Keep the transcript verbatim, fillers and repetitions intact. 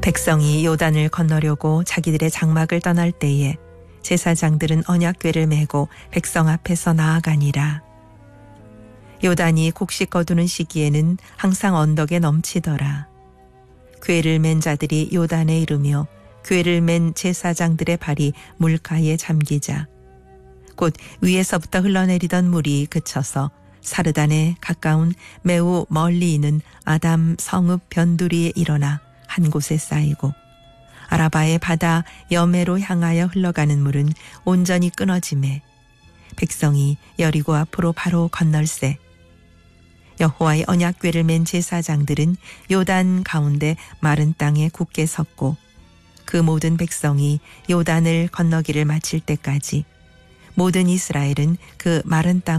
백성이 요단을 건너려고 자기들의 장막을 떠날 때에 제사장들은 언약궤를 메고 백성 앞에서 나아가니라. 요단이 곡식 거두는 시기에는 항상 언덕에 넘치더라. 궤를 맨 자들이 요단에 이르며 궤를 맨 제사장들의 발이 물가에 잠기자 곧 위에서부터 흘러내리던 물이 그쳐서 사르단에 가까운 매우 멀리 있는 아담 성읍 변두리에 일어나 한 곳에 쌓이고 아라바의 바다 여매로 향하여 흘러가는 물은 온전히 끊어지매 백성이 여리고 앞으로 바로 건널세. 여호와의 언약궤를 맨 제사장들은 요단 가운데 마른 땅에 굳게 섰고 그 모든 백성이 요단을 건너기를 마칠 때까지 모든 이스라엘은 그 마른 땅